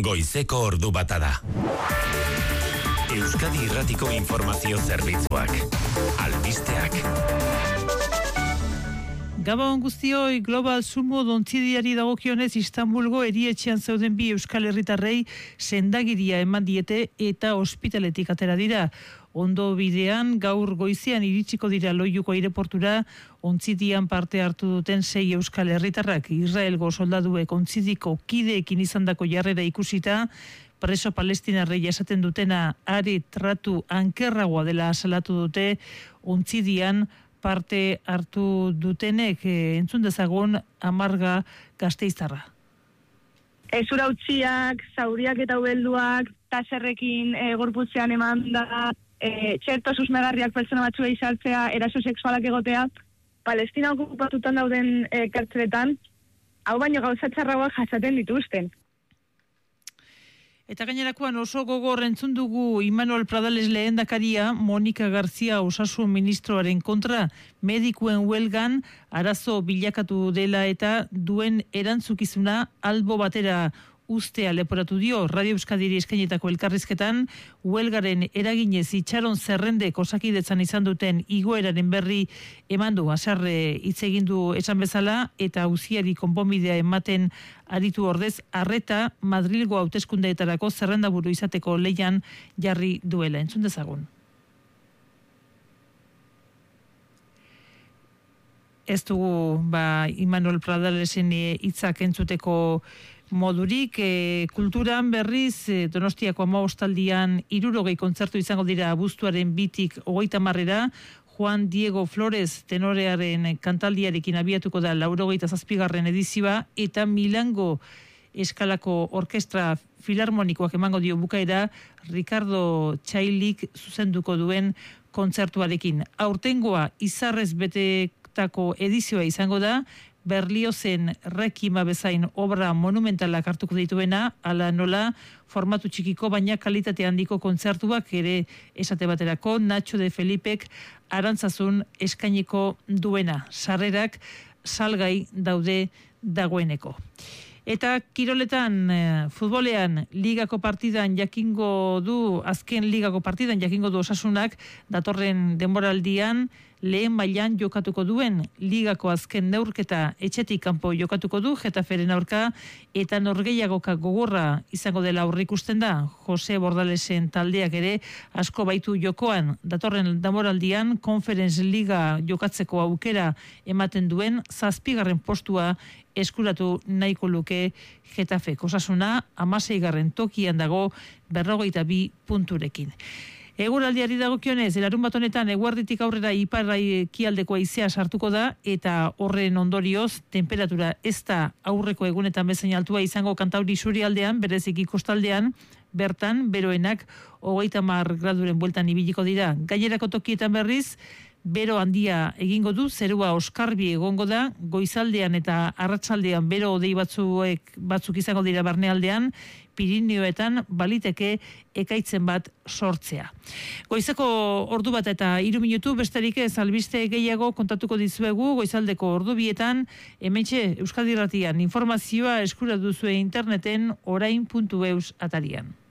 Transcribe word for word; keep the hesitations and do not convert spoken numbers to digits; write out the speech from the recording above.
Goizeko ordu bata da. Euskadi Irratiko Informazio Zerbitzuak. Albisteak. Gabon guztioi, Global Sumo dontzidiari dagokionez Istanbulgo erietxean zeuden bi euskal herritarrei sendagiria eman diete eta ospitaletik atera dira. Ondo bidean, gaur goizean iritsiko dira Loiuko aireportura, ontzidian parte hartu duten sei euskal herritarrak. Israelgo soldaduek ontzidiko kideekin izandako jarrera ikusita, preso palestinarrei esaten dutena are tratu ankerragoa dela salatu dute, ontzidian parte hartu dutenek, e, entzun dezagun Amarga Gasteiztarra. Ezura utziak, zauriak eta ubelduak, taserrekin e, gorputzean eman da, e, txerto susmegarriak pertsona batzuei saltzea, eraso sexualak egotea, Palestina okupatutan dauden e, kartzeletan, hau baino gauza txarragoak jasaten dituzten. Eta gainerakoan oso gogor entzun dugu Imanol Pradales lehendakaria Monika Garzia osasun ministroaren kontra medikuen huelgan arazo bilakatu dela eta duen erantzukizuna albo batera ustea leporatu dio. Radio Euskadiri eskainetako elkarrizketan huelgaren eraginez itxaron zerrendek osakidetzan izan duten igoeraren berri eman du, haserre hitz egin du esan bezala eta auziari konponbidea ematen aritu ordez arreta Madrilgo hauteskundeetarako zerrendaburu izateko leian jarri duela. Entzun dezagun. Ez dugu ba, Imanol Pradalesen hitzak entzuteko modurik, e, kulturan berriz e, Donostiako hamabostaldian hirurogei kontzertu izango dira abuztuaren bitik hogeita marrera. Juan Diego Flores tenorearen kantaldiarekin abiatuko da laurogeita zazpigarren edizioa eta Milango eskalako orkestra filarmonikoak emango dio bukaera Ricardo Txailik zuzenduko duen kontzertuarekin. Aurtengoa izarrez betetako edizioa izango da, Berliozen Rekima bezain obra monumentalak hartuko dituena, ala nola formatu txikiko baina kalitate handiko kontzertuak ere esate baterako Nacho de Felipek arantzazun eskainiko duena. Sarrerak salgai daude dagoeneko. Eta kiroletan, futbolean, ligako partidan jakingo du, azken ligako partidan jakingo du Osasunak, datorren denboraldian, lehen mailan jokatuko duen ligako azken neurketa etxetik kanpo jokatuko du, Getaferen aurka, eta norgehiagoka gogorra izango dela aurreikusten da, Jose Bordalesen taldeak ere asko baitu jokoan, datorren denboraldian, Conference Liga jokatzeko aukera ematen duen, zazpigarren postua eskuratu nahiko luke Getafek. Osasuna hamaseigarren tokian dago berrogeita bi punturekin. Eguraldiari dagokionez, larun bat honetan eguerditik aurrera iparrai ekialdeko haizea sartuko da eta horren ondorioz temperatura ez da aurreko egunetan bezain altua izango Kantauri isurialdean, bereziki kostaldean, bertan beroenak hogeita hamar graduren bueltan ibiliko dira. Gainerako tokietan berriz, bero handia egingo du, zerua oskarbi egongo da, goizaldean eta arratsaldean bero hodei batzuek batzuk izango dira barnealdean, Pirineoetan baliteke ekaitzen bat sortzea. Goizeko ordu bat eta hiru minutu besterik ez albiste gehiago kontatuko dizuegu goizaldeko ordu bietan, hementxe Euskadi Irratian informazioa eskura duzue interneten orain puntu eus atarian.